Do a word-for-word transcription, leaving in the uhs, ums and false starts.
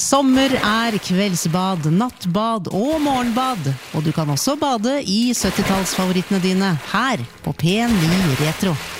Sommer er kveldsbad, nattbad og morgenbad, og du kan også bade i syttitalsfavorittene dine her på P ni Retro.